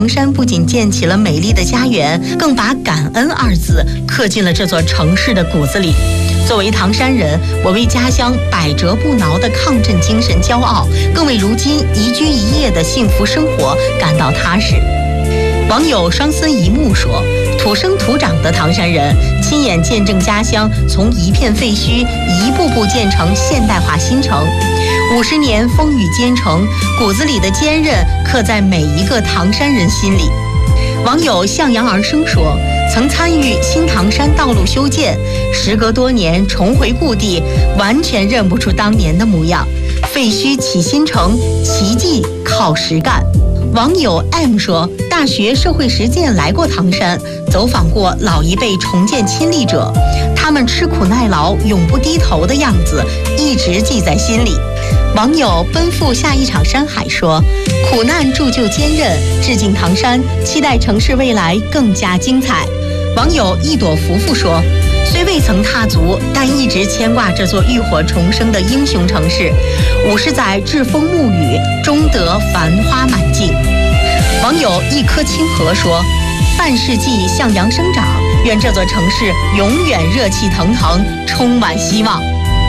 唐山不仅建起了美丽的家园，更把感恩二字刻进了这座城市的骨子里。作为唐山人，我为家乡百折不挠的抗震精神骄傲，更为如今宜居宜业的幸福生活感到踏实。网友双孙一木说，土生土长的唐山人亲眼见证家乡从一片废墟一步步建成现代化新城。50年风雨兼程，骨子里的坚韧刻在每一个唐山人心里。网友向阳而生说，曾参与新唐山道路修建，时隔多年重回故地，完全认不出当年的模样。废墟起新城，奇迹靠实干。网友 M 说，大学社会实践来过唐山，走访过老一辈重建亲历者，他们吃苦耐劳、永不低头的样子一直记在心里。网友奔赴下一场山海说，苦难铸就坚韧，致敬唐山，期待城市未来更加精彩。网友一朵福福说，虽未曾踏足，但一直牵挂这座浴火重生的英雄城市。50载栉风沐雨，终得繁花满径。网友一颗清河说，半世纪向阳生长，愿这座城市永远热气腾腾，充满希望。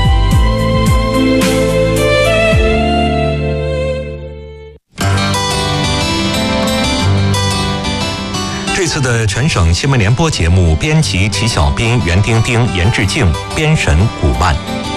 这次的全省新闻联播节目，编辑齐小斌、袁丁丁、严志静，编审古曼。